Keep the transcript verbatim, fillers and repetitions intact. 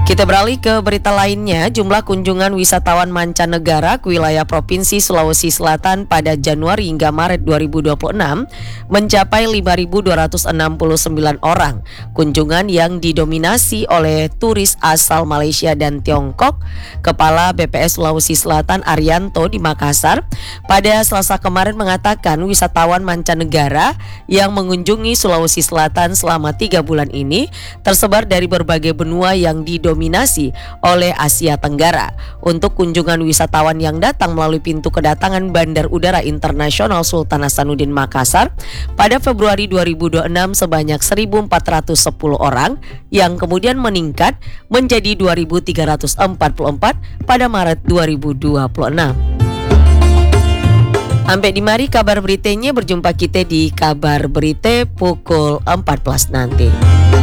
Kita beralih ke berita lainnya. Jumlah kunjungan wisatawan mancanegara ke wilayah Provinsi Sulawesi Selatan pada Januari hingga Maret dua ribu dua puluh enam mencapai lima ribu dua ratus enam puluh sembilan orang. Kunjungan yang didominasi oleh turis asal Malaysia dan Tiongkok. Kepala B P S Sulawesi Selatan Arianto di Makassar pada Selasa kemarin mengatakan wisatawan mancanegara yang mengunjungi Sulawesi Selatan selama tiga bulan ini tersebar dari berbagai benua yang didominasi dominasi oleh Asia Tenggara. Untuk kunjungan wisatawan yang datang melalui pintu kedatangan Bandar Udara Internasional Sultan Hasanuddin Makassar pada Februari dua ribu dua puluh enam sebanyak seribu empat ratus sepuluh orang yang kemudian meningkat menjadi dua ribu tiga ratus empat puluh empat pada Maret dua ribu dua puluh enam. Sampai di mari kabar beritanya, berjumpa kita di kabar berita pukul empat belas nanti.